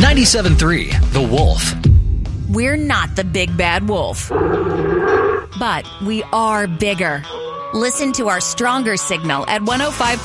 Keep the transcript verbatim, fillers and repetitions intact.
ninety-seven point three The Wolf. We're not the big bad wolf, but we are bigger. Listen to our stronger signal at one oh five